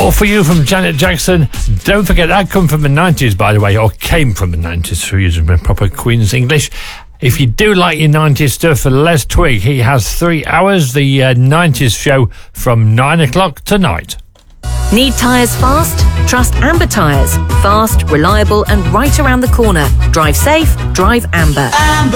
More For You from Janet Jackson. Don't forget, that come from the 90s, by the way, or came from the 90s, for using proper Queen's English. If you do like your 90s stuff, Les Twig, he has 3 hours, the 90s show from 9 o'clock tonight. Need tyres fast? Trust Amber Tyres. Fast, reliable and right around the corner. Drive safe, drive Amber.